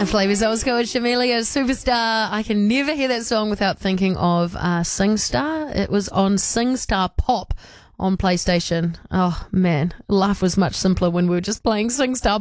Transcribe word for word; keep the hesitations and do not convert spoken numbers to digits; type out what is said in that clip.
Flavors Osco and Shamelia, Superstar. I can never hear that song without thinking of uh, SingStar. It was on SingStar Pop on PlayStation. Oh man, life was much simpler when we were just playing SingStar